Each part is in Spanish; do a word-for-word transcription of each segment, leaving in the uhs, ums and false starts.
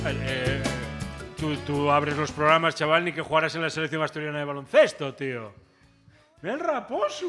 Eh, tú, tú abres los programas, chaval, ni que jugaras en la selección asturiana de baloncesto, tío. ¡Mira el Raposo!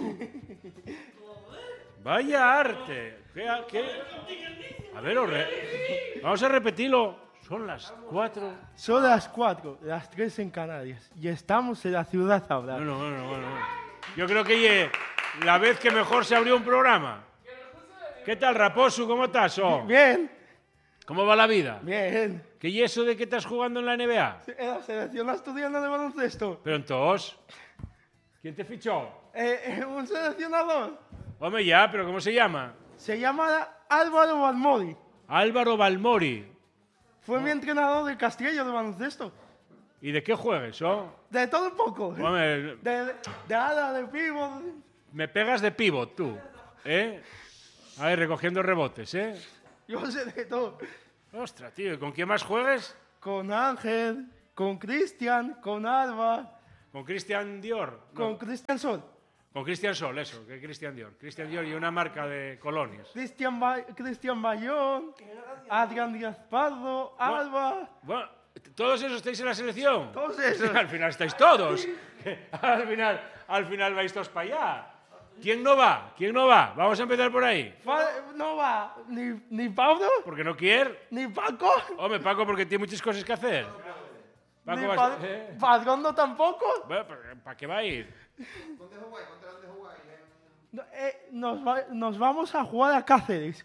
¡Vaya arte! ¿Qué, qué? A ver, re... vamos a repetirlo. Son las cuatro. Son las cuatro, las tres en Canarias. Y estamos en la ciudad ahora. Bueno, bueno, bueno. Yo creo que ye, la vez que mejor se abrió un programa. ¿Qué tal, Raposo? ¿Cómo estás? Oh? Bien. ¿Cómo va la vida? Bien. ¿Qué y eso de que estás jugando en la N B A? En la selección asturiana de baloncesto. Pero entonces, ¿quién te fichó? Eh, eh, un seleccionador. Hombre, ya, pero ¿cómo se llama? Se llama Álvaro Balmori. Álvaro Balmori. Fue mi entrenador de Castillo de baloncesto. ¿Y de qué juegues, oh? De todo un poco. Hombre, De, de, de ala, de pívot. me pegas de pivot, tú. ¿Eh? A ver, recogiendo rebotes, ¿eh? Yo sé de todo. Ostras, tío, ¿y con quién más juegues? Con Ángel, con Cristian, con Alba, ¿Con Cristian Dior? No, con Cristian Sol. con Cristian Sol, eso, que Cristian Dior. Cristian Dior y una marca de colonias. Cristian ba Cristian Bayón, Adrián Díaz Pardo, Alba. Bueno, ¿todos esos estáis en la selección? Todos esos. Al final estáis todos. al, final, al final vais todos para allá. ¿Quién no va? ¿Quién no va? Vamos a empezar por ahí. Fa no va ni, ni Pablo, Porque no quiere. ni Paco, Hombre, Paco, porque tiene muchas cosas que hacer. Paco, ni vas- pa eh. Padrondo tampoco. Bueno, ¿para qué va a ir? ¿Dónde jugáis? ¿Contra dónde jugáis? En- No, eh, nos, va nos vamos a jugar a Cáceres.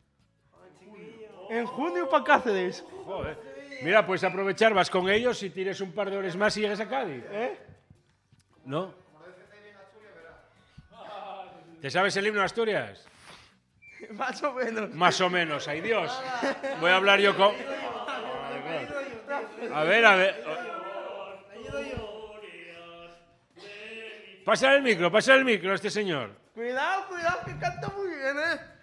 En junio para Cáceres. Joder. Mira, puedes aprovechar, vas con ellos y tires un par de horas más y llegas a Cádiz. ¿Eh? ¿No? ¿Te sabes el himno de Asturias? Más o menos. Más o menos, ay Dios. Voy a hablar yo con... A ver, a ver. Pasa el micro, pasa el micro a este señor. Cuidado, cuidado, que canta muy bien, ¿eh?